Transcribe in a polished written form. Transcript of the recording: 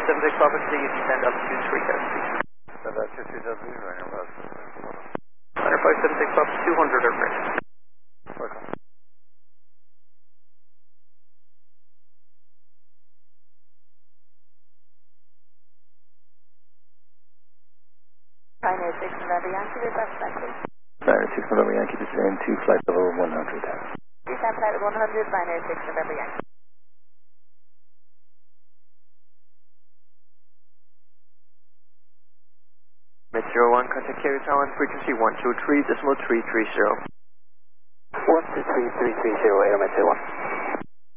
76 Papa, continue to descend altitude 3,000 feet. Send out 2,000 feet right now, Ross. Center 576 Papa, 200 over range. Welcome. Pioneer 6 November Yankee, request back please. Pioneer 6 November Yankee, descend to flight level 100. Descend flight 100, Pioneer 6 November Yankee. Metro 1, contact Carrier Tower on frequency 123.330. 123.330, Air Metro 1.